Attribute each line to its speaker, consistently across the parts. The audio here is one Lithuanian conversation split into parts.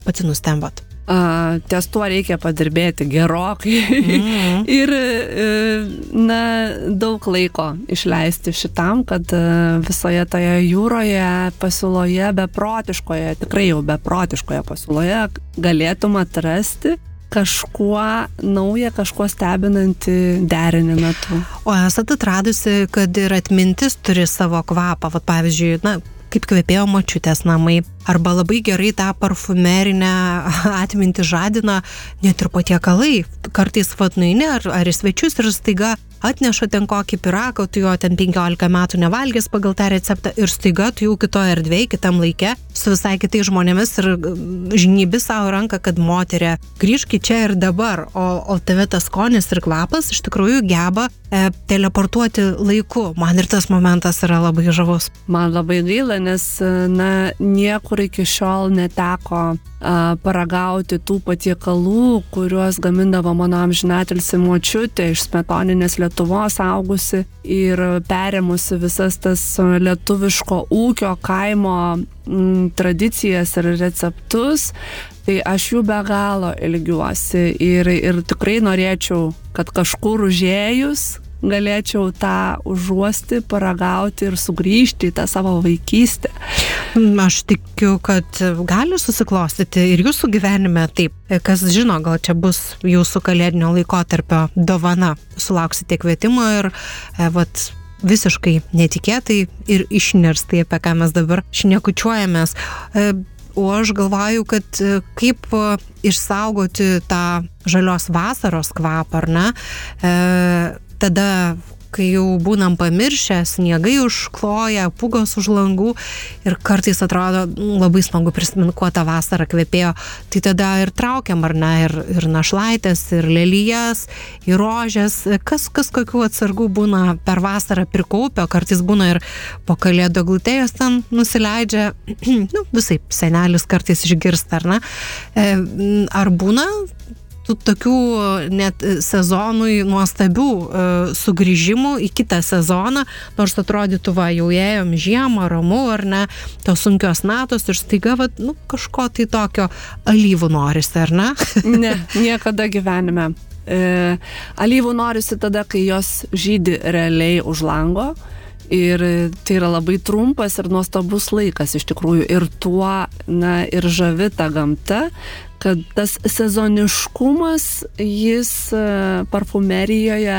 Speaker 1: pati nustembot?
Speaker 2: Ties tuo reikia padirbėti gerokai ir daug laiko išleisti šitam, kad visoje toje jūroje pasiūloje, beprotiškoje, tikrai jau beprotiškoje pasiūloje galėtum atrasti kažkuo naują, kažkuo stebinantį derinį metu.
Speaker 1: O esate atradusi, kad ir atmintis turi savo kvapą, vat pavyzdžiui, kaip kvepėjo močiutės namai, arba labai gerai tą parfumerinę atmintį žadina net ir patiekalai. Kartais nueini ar į svečius ir staiga atneša ten kokį pyragą, tu jo ten 15 metų nevalgęs pagal tą receptą ir staiga tu jau kitoje erdvėje, kitam laike, su visai kitais žmonėmis ir žinybi savo ranką, kad moterė, grįžk čia ir dabar, o tave tas skonis ir kvapas iš tikrųjų geba teleportuoti laiku. Man ir tas momentas yra labai žavus.
Speaker 2: Man labai gaila, nes niekur iki šiol neteko paragauti tų patiekalų, kuriuos gamindavo mano amžinatilsį močiutė iš smetoninės Lietuvos augusi ir perėmusi visas tas lietuviško ūkio kaimo tradicijas ir receptus. Tai aš jų be galo ilgiuosi ir tikrai norėčiau, kad kažkur užėjus galėčiau tą užuosti, paragauti ir sugrįžti į tą savo vaikystę.
Speaker 1: Aš tikiu, kad gali susiklostyti ir jūsų gyvenime taip. Kas žino, gal čia bus jūsų kalėdinio laikotarpio dovana. Sulauksite kvietimo ir visiškai netikėtai ir išnirstai, apie ką mes dabar šnekučiuojamės. O aš galvoju, kad kaip išsaugoti tą žalios vasaros kvapą, ar ne? Tada, kai jau būnam pamiršę, sniegai užkloja, pūgos už langų ir kartais atrodo labai smagu prisiminti, kuo tą vasarą kvepėjo, tai tada ir traukiam, ar ne, ir našlaitės, ir lelijas, ir rožės, kas kokių atsargų būna per vasarą prikaupę, kartais būna ir po kalėdų eglutės ten nusileidžia, visai senelis kartais išgirsta, ar ne, ar būna tokių net sezonui nuostabių sugrįžimų į kitą sezoną, nors atrodytų, jau ėjom žiemą, ramu, ar ne, tos sunkios natos ir staiga, kažko tai tokio alyvų norisi, ar ne?
Speaker 2: Ne, niekada gyvenime. Alyvų norisi tada, kai jos žydi realiai už lango. Ir tai yra labai trumpas ir nuostabus laikas iš tikrųjų. Ir tuo, ir žavi ta gamta, kad tas sezoniškumas, jis parfumerijoje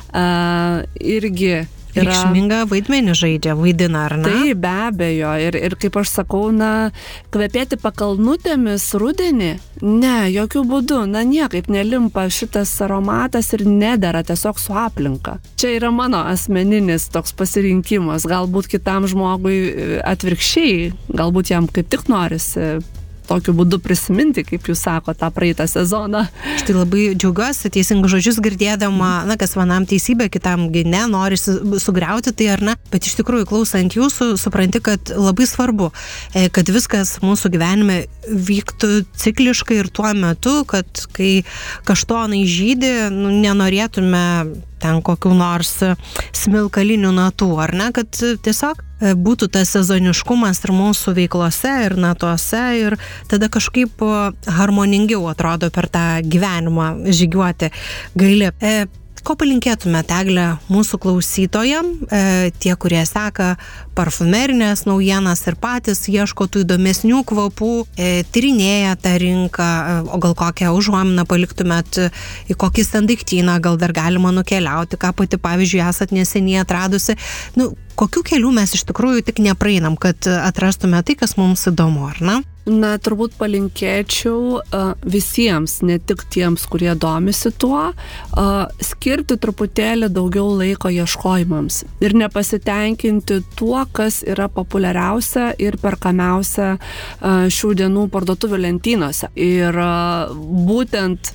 Speaker 2: irgi
Speaker 1: reikšmingą vaidmenį vaidina, ar ne?
Speaker 2: Tai be abejo. Ir kaip aš sakau, kvepėti pakalnutėmis rudenį, ne, jokių būdų, niekaip nelimpa šitas aromatas ir nedera tiesiog su aplinka. Čia yra mano asmeninis toks pasirinkimas, galbūt kitam žmogui atvirkščiai, galbūt jam kaip tik norisi tokiu būdu prisiminti, kaip jūs sako, tą praeitą sezoną.
Speaker 1: Štai labai džiaugiuosi teisingus žodžius girdėdama, kas vienam teisybė, kitam ne, norisi sugriauti tai ar ne, bet iš tikrųjų klausant jūsų, supranti, kad labai svarbu, kad viskas mūsų gyvenime vyktų cikliškai ir tuo metu, kad kai kaštonai žydi, nenorėtume ten kokių nors smilkalinių natų, ar ne, kad tiesiog būtų tas sezoniškumas ir mūsų veiklose, ir natuose, ir tada kažkaip harmoningiau atrodo per tą gyvenimą žygiuoti gali. Ko palinkėtumėte, Egle, mūsų klausytojam, tie, kurie seka parfumerinės naujienas ir patys ieško tų įdomesnių kvapų, tyrinėja tą rinką, o gal kokią užuominą paliktumėt į kokį daiktyną, gal dar galima nukeliauti, ką pati, pavyzdžiui, esat neseniai atradusi. Kokių kelių mes iš tikrųjų tik nepraeinam, kad atrastume tai, kas mums įdomu, ar ne?
Speaker 2: Turbūt palinkėčiau visiems, ne tik tiems, kurie domisi tuo, skirti truputėlį daugiau laiko ieškojimams ir nepasitenkinti tuo, kas yra populiariausia ir perkamiausia šių dienų parduotuvių lentynose. Ir būtent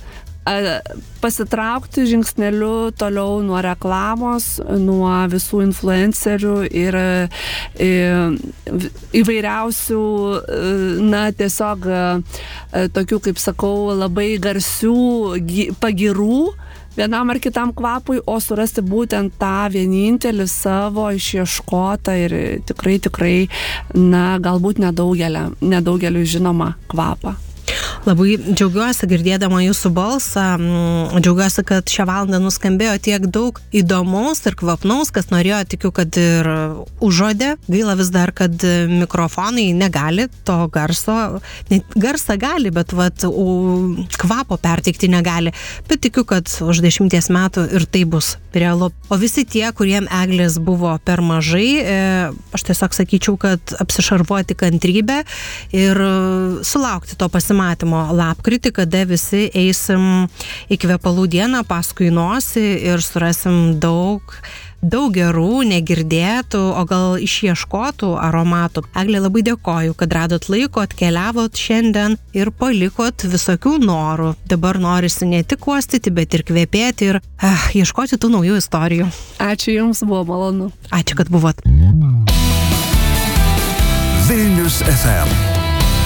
Speaker 2: pasitraukti žingsneliu toliau nuo reklamos, nuo visų influencerių ir įvairiausių, tiesiog tokių, kaip sakau, labai garsių pagirų vienam ar kitam kvapui, o surasti būtent tą vienintelį savo išieškotą ir tikrai, galbūt nedaugeliu žinomą kvapą.
Speaker 1: Labai džiaugiuosi girdėdama jūsų balsą, džiaugiuosi, kad šią valandą nuskambėjo tiek daug įdomaus ir kvapnaus, kas norėjo, tikiu, kad ir užuodė. Gaila vis dar, kad mikrofonai negali to garso, garsą gali, bet kvapo perteikti negali. Bet tikiu, kad už 10 metų ir tai bus realu. O visi tie, kuriem eglės buvo per mažai, aš tiesiog sakyčiau, kad apsišarvuoti kantrybę ir sulaukti to pasimatymo lapkritį, kada visi eisim į kvepalų dieną paskui nosį ir surasim daug gerų, negirdėtų, o gal išieškotų aromatų. Eglė, labai dėkoju, kad radot laiko, atkeliavot šiandien ir palikot visokių norų. Dabar norisi ne tik uostyti, bet ir kvepėti ir ieškoti tų naujų istorijų.
Speaker 2: Ačiū Jums, buvo malonu.
Speaker 1: Ačiū, kad buvot.
Speaker 3: Vilnius FM.